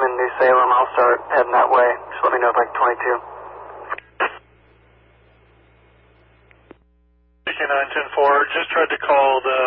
in New Salem. I'll start heading that way. Just let me know if like 22. CK 910-4, just tried to call the